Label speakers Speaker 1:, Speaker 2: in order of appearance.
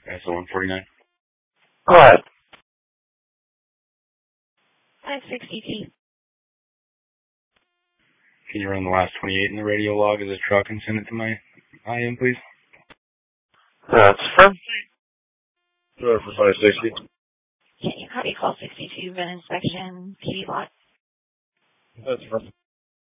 Speaker 1: SO 149.
Speaker 2: Go ahead.
Speaker 3: 562.
Speaker 1: Can you run the last 28 in the radio log of the truck and send it to my IM, please?
Speaker 2: That's fine.
Speaker 1: Go for 560.
Speaker 3: Okay, copy call 62, VIN inspection, PD lot.
Speaker 1: That's fine.